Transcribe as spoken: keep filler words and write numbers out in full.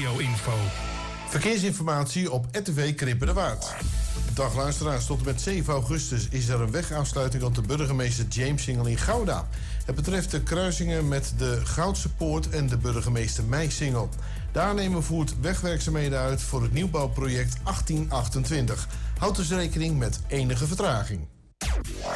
regio-info. Verkeersinformatie op R T V Krippenderwaard. Dag luisteraars, tot en met zeven augustus is er een wegafsluiting op de burgemeester Jamessingel in Gouda. Het betreft de kruisingen met de Goudse Poort en de burgemeester Meisingel. De aannemer voert wegwerkzaamheden uit voor het nieuwbouwproject achttien achtentwintig. Houd dus rekening met enige vertraging.